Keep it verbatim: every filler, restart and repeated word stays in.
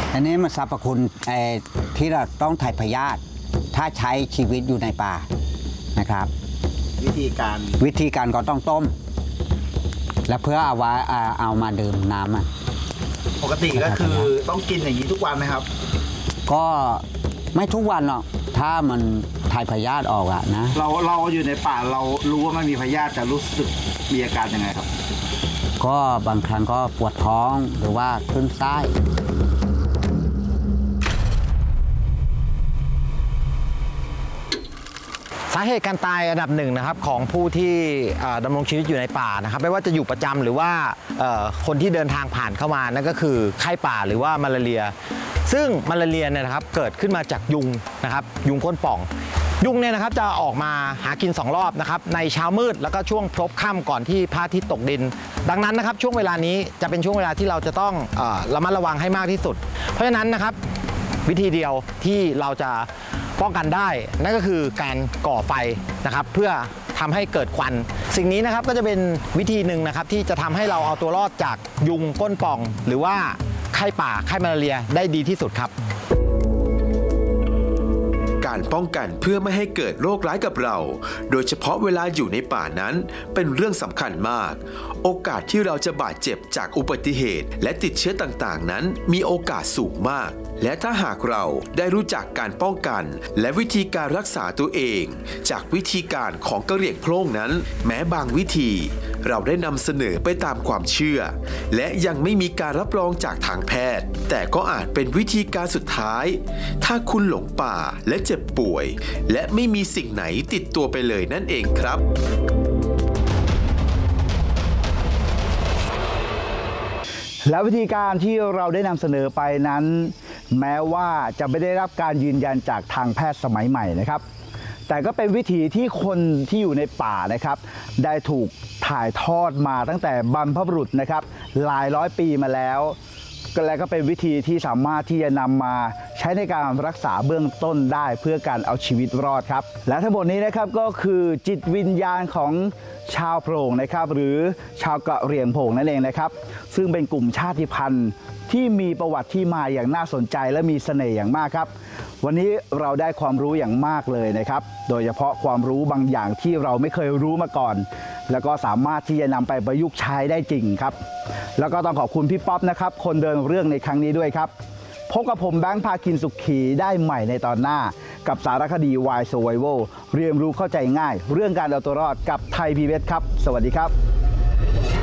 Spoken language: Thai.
อันนี้มันสรรพคุณที่เราต้องถ่ายพยาธิถ้าใช้ชีวิตอยู่ในป่านะครับวิธีการวิธีการก็ต้องต้มแล้วเพื่อเอาไว้เอามาดื่มน้ำอ่ะปกติก็คือต้องกินอย่างนี้ทุกวันไหมครับก็ไม่ทุกวันหรอกถ้ามันถ่ายพยาธิออกอะนะเราเราอยู่ในป่าเรารู้ว่ามันมีพยาธิจะรู้สึกมีอาการยังไงครับก็บางครั้งก็ปวดท้องหรือว่าคลื่นไส้สาเหตุการตายอันดับหนึ่งนะครับของผู้ที่ดำรงชีวิตอยู่ในป่านะครับไม่ว่าจะอยู่ประจำหรือว่าคนที่เดินทางผ่านเข้ามานั่นก็คือไข้ป่าหรือว่ามาลาเรียซึ่งมาลาเรียเนี่ยนะครับเกิดขึ้นมาจากยุงนะครับยุงก้นป่องยุงเนี่ยนะครับจะออกมาหากินสองรอบนะครับในเช้ามืดแล้วก็ช่วงพลบค่ำก่อนที่พระอาทิตย์ตกดินดังนั้นนะครับช่วงเวลานี้จะเป็นช่วงเวลาที่เราจะต้องเอ่อระมัดระวังให้มากที่สุดเพราะฉะนั้นนะครับวิธีเดียวที่เราจะป้องกันได้นั่นก็คือการก่อไฟนะครับเพื่อทำให้เกิดควันสิ่งนี้นะครับก็จะเป็นวิธีหนึ่งนะครับที่จะทำให้เราเอาตัวรอดจากยุงก้นป่องหรือว่าไข้ป่าไข้มาลาเรียได้ดีที่สุดครับการป้องกันเพื่อไม่ให้เกิดโรคร้ายกับเราโดยเฉพาะเวลาอยู่ในป่านั้นเป็นเรื่องสำคัญมากโอกาสที่เราจะบาดเจ็บจากอุบัติเหตุและติดเชื้อต่างๆนั้นมีโอกาสสูงมากและถ้าหากเราได้รู้จักการป้องกันและวิธีการรักษาตัวเองจากวิธีการของกะเหรี่ยงโพร่งนั้นแม้บางวิธีเราได้นำเสนอไปตามความเชื่อและยังไม่มีการรับรองจากทางแพทย์แต่ก็อาจเป็นวิธีการสุดท้ายถ้าคุณหลงป่าและเจ็บป่วยและไม่มีสิ่งไหนติดตัวไปเลยนั่นเองครับและวิธีการที่เราได้นำเสนอไปนั้นแม้ว่าจะไม่ได้รับการยืนยันจากทางแพทย์สมัยใหม่นะครับแต่ก็เป็นวิธีที่คนที่อยู่ในป่านะครับได้ถูกถ่ายทอดมาตั้งแต่บรรพบุรุษนะครับหลายร้อยปีมาแล้วและก็เป็นวิธีที่สามารถที่จะนำมาใช้ในการรักษาเบื้องต้นได้เพื่อการเอาชีวิตรอดครับและทั้งหมดนี้นะครับก็คือจิตวิญญาณของชาวโพร่งนะครับหรือชาวกะเหรี่ยงโพร่งนั่นเองนะครับซึ่งเป็นกลุ่มชาติพันธุ์ที่มีประวัติที่มาอย่างน่าสนใจและมีเสน่ห์อย่างมากครับวันนี้เราได้ความรู้อย่างมากเลยนะครับโดยเฉพาะความรู้บางอย่างที่เราไม่เคยรู้มาก่อนแล้วก็สามารถที่จะนำไปประยุกต์ใช้ได้จริงครับแล้วก็ต้องขอบคุณพี่ป๊อปนะครับคนเดินเรื่องในครั้งนี้ด้วยครับพบกับผมแบงค์พาคินสุขีได้ใหม่ในตอนหน้ากับสารคดี Wild Survival เรียนรู้เข้าใจง่ายเรื่องการเอาตัวรอดกับไทย พี บี เอส ครับสวัสดีครับ